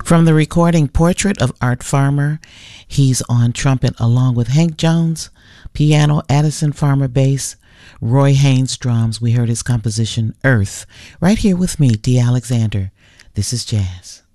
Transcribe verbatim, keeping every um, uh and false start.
From the recording Portrait of Art Farmer, he's on trumpet along with Hank Jones, piano, Addison Farmer bass, Roy Haynes drums. We heard his composition Earth right here with me, Dee Alexander. This is Jazz.